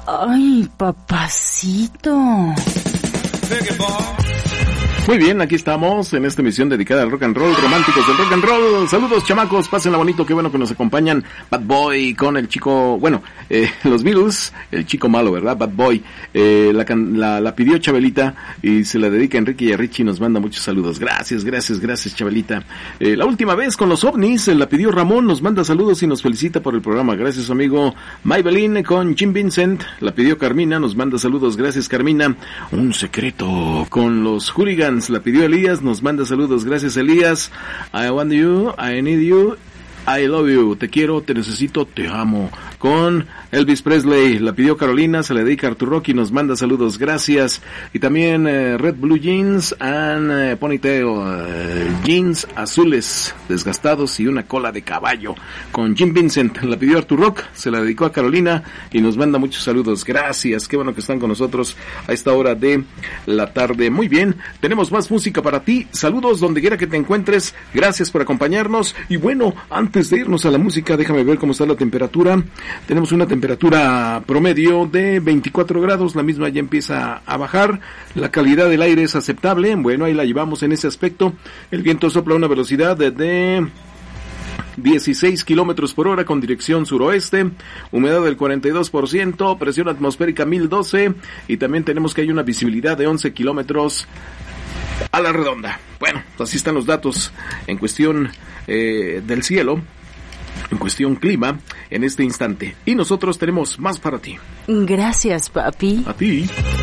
Ay, papacito. Muy bien, aquí estamos en esta emisión dedicada al rock and roll, románticos del rock and roll. Saludos, chamacos, pásenla bonito, qué bueno que nos acompañan. Bad Boy con el chico, los Beatles, el chico malo, ¿verdad? Bad Boy, la pidió Chabelita y se la dedica a Enrique y a Richie, nos manda muchos saludos. Gracias, Chabelita. La última vez con los ovnis, la pidió Ramón, nos manda saludos y nos felicita por el programa. Gracias, amigo. Maybelline con Jim Vincent, la pidió Carmina, nos manda saludos. Gracias, Carmina. Un secreto con los Hooligans, la pidió Elías, nos manda saludos. Gracias, Elías. I want you, I need you, I love you, te quiero, te necesito, te amo. Con Elvis Presley, la pidió Carolina, se le dedica a Artur Rocky, nos manda saludos, gracias. Y también Red Blue Jeans and Ponytail, jeans azules desgastados y una cola de caballo. Con Jim Vincent, la pidió Artur Rock, se la dedicó a Carolina y nos manda muchos saludos, gracias. Qué bueno que están con nosotros a esta hora de la tarde. Muy bien, tenemos más música para ti. Saludos donde quiera que te encuentres, gracias por acompañarnos. Y bueno, antes de irnos a la música, déjame ver cómo está la temperatura. Tenemos una temperatura promedio de 24 grados, la misma ya empieza a bajar, la calidad del aire es aceptable, bueno, ahí la llevamos en ese aspecto. El viento sopla a una velocidad de 16 kilómetros por hora con dirección suroeste, humedad del 42%, presión atmosférica 1012 y también tenemos que hay una visibilidad de 11 kilómetros a la redonda. Bueno, así están los datos en cuestión del cielo, en cuestión clima, en este instante. Y nosotros tenemos más para ti. Gracias, papi. A ti.